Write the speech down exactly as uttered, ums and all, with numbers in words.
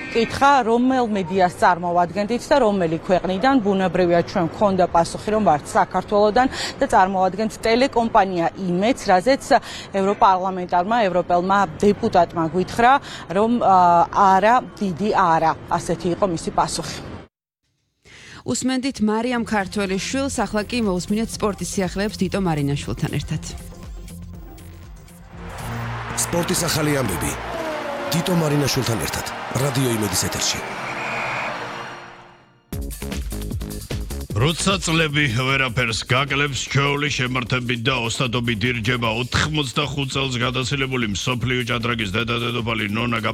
კითხა, რომელ მედიას წარმოვადგენთ და რომელი ქვეყნიდან, ბუნებრივია ჩვენ გქონდა პასუხი, რომ ვართ საქართველოდან და წარმოვადგენთ ტელეკომპანია იმედს, რაზეც ევროპარლამენტარმა, ევროპელმა დეპუტატმა გვითხრა, რომ არა, დიდი არა, ასეთი იყო მისი პასუხი. უსმენდით მარიამ ქართველიშვილს, ახლა კი მოусმინეთ სპორტის სიახლეებს თიტო მარინაშვილთან ერთად. სპორტის ახალი ამბები თიტო მარინაშვილთან ერთად რადიო იმედის ეთერში. როცა წლები ვერაფერს გაკლებს, ჩვეული შემართებით და ოსტატობით ირჯება ოთხმოცდახუთ წელს გადასილებული მსოფლიო ჭადრაკის დედა-დედოფალი ნონა